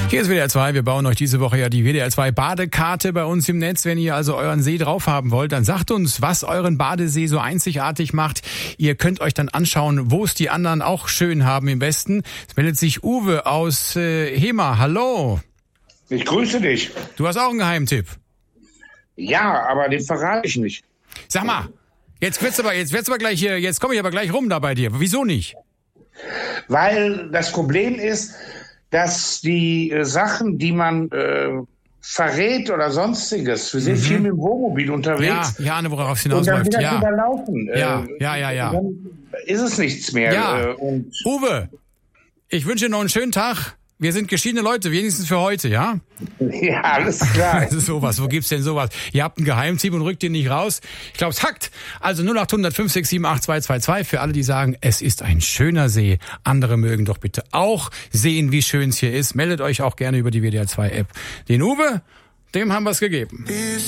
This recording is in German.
Hier ist WDR 2. Wir bauen euch diese Woche ja die WDR 2 Badekarte bei uns im Netz. Wenn ihr also euren See drauf haben wollt, dann sagt uns, was euren Badesee so einzigartig macht. Ihr könnt euch dann anschauen, wo es die anderen auch schön haben im Westen. Es meldet sich Uwe aus Hema. Hallo. Ich grüße dich. Du hast auch einen Geheimtipp. Ja, aber den verrate ich nicht. Sag mal, jetzt komme ich aber gleich rum da bei dir. Wieso nicht? Weil das Problem ist, dass die Sachen, die man verrät oder sonstiges, wir sind viel mit dem Wohnmobil unterwegs. Ja, worauf es und dann hinausläuft. wieder überlaufen. Ja. Dann ist es nichts mehr. Ja. Uwe, ich wünsche dir noch einen schönen Tag. Wir sind geschiedene Leute, wenigstens für heute, ja? Ja, alles klar. Das ist sowas. Wo gibt's denn sowas? Ihr habt einen Geheimtipp und rückt den nicht raus. Ich glaube, es hackt. Also 0800 567 8222 für alle, die sagen, es ist ein schöner See. Andere mögen doch bitte auch sehen, wie schön es hier ist. Meldet euch auch gerne über die WDR 2 App. Den Uwe, dem haben wir es gegeben.